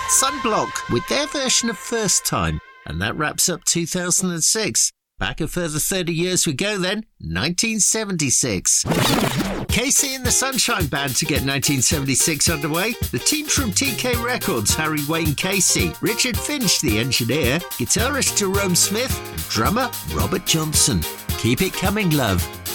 Sunblock with their version of First Time. And that wraps up 2006. Back a further 30 years we go then, 1976. Casey and the Sunshine Band to get 1976 underway. The team from TK Records, Harry Wayne Casey, Richard Finch, the engineer, guitarist Jerome Smith, drummer Robert Johnson. Keep it coming, love.